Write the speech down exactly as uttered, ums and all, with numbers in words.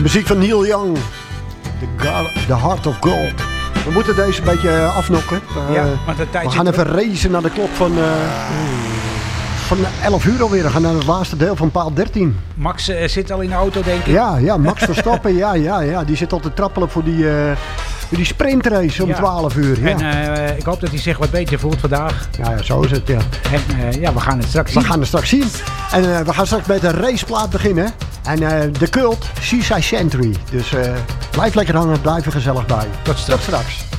muziek van Neil Young. The, God, the Heart of Gold. We moeten deze een beetje afnokken. Uh, ja, want de tijd we gaan even racen naar de klok van, uh, van elf uur alweer. We gaan naar het laatste deel van paal dertien. Max uh, zit al in de auto, denk ik. Ja, ja Max Verstappen. ja, ja, ja, die zit al te trappelen voor die, uh, voor die sprintrace om ja. twaalf uur. Ja. En uh, ik hoop dat hij zich wat beter voelt vandaag. Ja, ja zo is het, ja. En uh, ja, we gaan het straks zien. We gaan het straks zien. En uh, we gaan straks met een raceplaat beginnen. En uh, de cult, Seaside Sentry. Dus uh, blijf lekker hangen, blijf er gezellig bij. Tot straks. Tot straks.